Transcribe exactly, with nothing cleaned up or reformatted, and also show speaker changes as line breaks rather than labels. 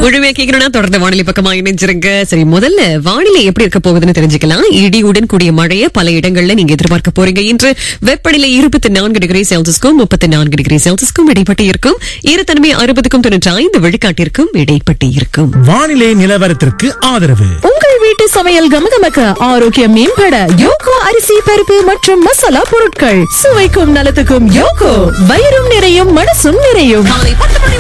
முழுமையா கேட்கணும்னா தொடர்ந்து வானிலை பக்கமா இணைஞ்சிருங்க. சரி, முதல்ல வானிலை எப்படி இருக்க போகுதுன்னு தெரிஞ்சுக்கலாம். இடியுடன் கூடிய மழையை பல இடங்கள்ல நீங்க எதிர்பார்க்க போறீங்க. இன்று வெப்பநிலை இருபத்தி நான்கு டிகிரி செல்சியஸ்க்கும் முப்பத்தி நான்கு டிகிரி செல்சியஸ்க்கும் இடைப்பட்டு இருக்கும். ஈரத்தன்மை அறுபதுக்கும் தொண்ணூற்றி ஐந்து விழுக்காட்டிற்கும் இடைப்பட்டு இருக்கும்.
வானிலை நிலவரத்திற்கு ஆதரவு
உங்கள் வீட்டு சமையல் கமகமக்க ஆரோக்கியம் மேம்பட யோகோ அரிசி பருப்பு மற்றும் மசாலா பொருட்கள் சுவைக்கும் நலத்துக்கும் யோகோ. வயிறும் நிறையும் மனசும் நிறையும்.
காலை பத்து மணி